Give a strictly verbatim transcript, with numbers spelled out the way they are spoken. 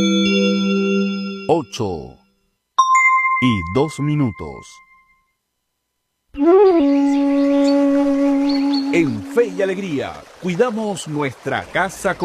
Ocho y dos minutos. En Fe y Alegría, cuidamos nuestra casa.